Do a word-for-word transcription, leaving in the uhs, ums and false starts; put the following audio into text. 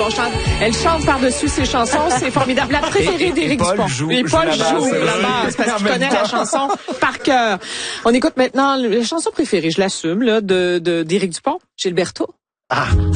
bon, chante, elle chante par-dessus ses chansons, c'est formidable. La préférée d'Éric Dupont. Joue, et Paul joue, joue la la base, parce qu'il connaît la chanson par cœur. On écoute maintenant la chanson préférée, je l'assume, là, de, de, d'Éric Dupont, Gilberto. Ah.